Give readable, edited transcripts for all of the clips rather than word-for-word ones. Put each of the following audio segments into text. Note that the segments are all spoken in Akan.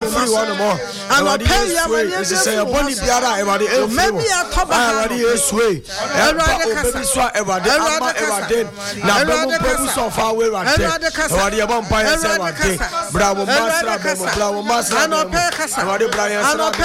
free one more. Everybody is say body biara everybody free. Everybody is way. Everybody so everybody na bemu so far away right there. Everybody abon pay say one day. Bravo master everybody Brian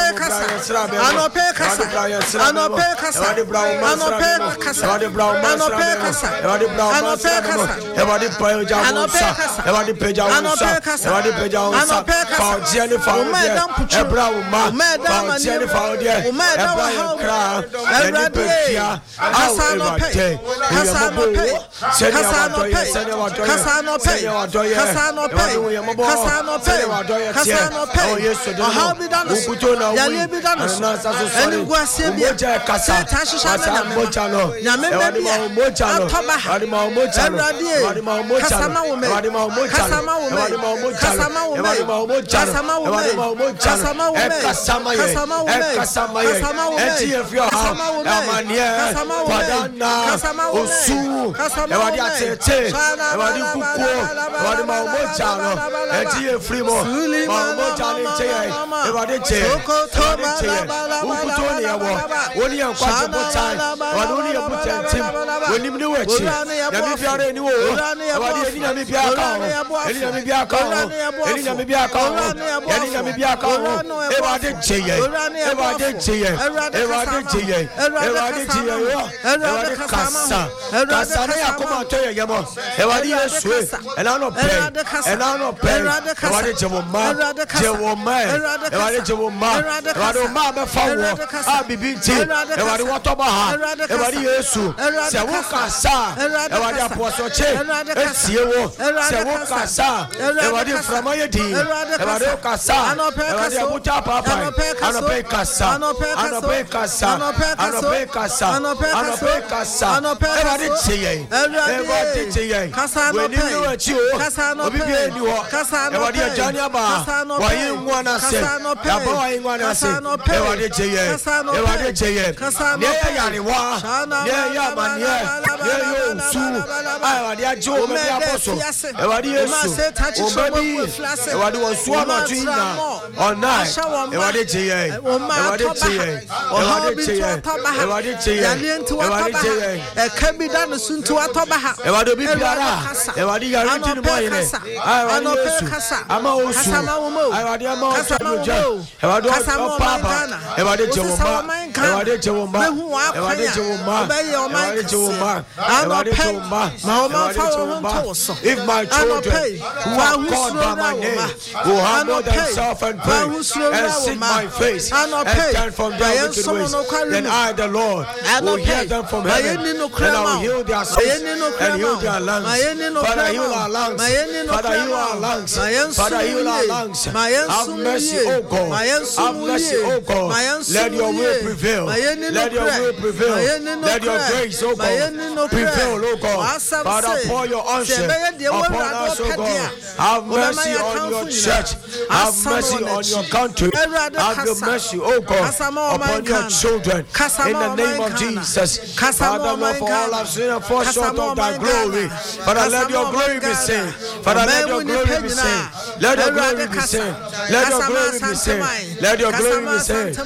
if my children who are called by my name will humble themselves and pray and seek my face and turn from their wicked ways, then I, the Lord, will hear them from heaven and I will heal their souls and heal their lungs. Father, heal our lungs. Father, heal our lungs. Father, heal our lungs. Have mercy, O God. Have mercy, O God. Let your will prevail. Let your will prevail. Let your grace, O God, prevail, O God. Father, pour your unction upon us, O God. Have mercy on your church. Have mercy on your country. Have your mercy, O God, upon your children. In the name of Jesus. Father, Lord, for all I've seen and fall short of thy glory. Father, let your glory be seen. Father, let your glory be seen. Let your glory be seen. Let your glory be seen. Let your glory be seen.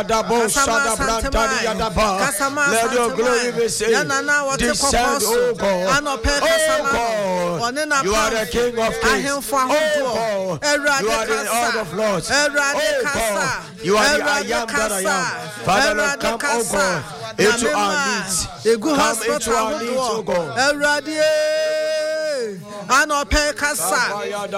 Let your glory be seen. Descend, O God. Oh God. You are the King of Kings. Oh God. You are the Lord of Lords. Oh God. You are the I am that I am. Father, Lord, come, oh God, into our needs. Come into our needs, oh God. Anope kasa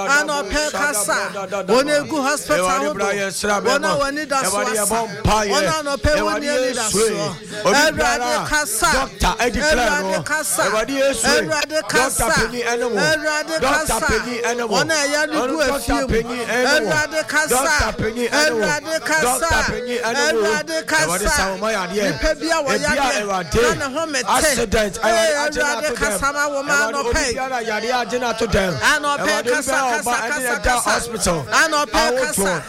onegu hospital ona wani daso ona anope wani ni daso erade kasa doctor declare erade kasa ona ya nugu afiem erade kasa ipe bia wo ya na ho mete accident erade kasa ma wo ma no pay to them. Anope kasa hospital. Anope kasa.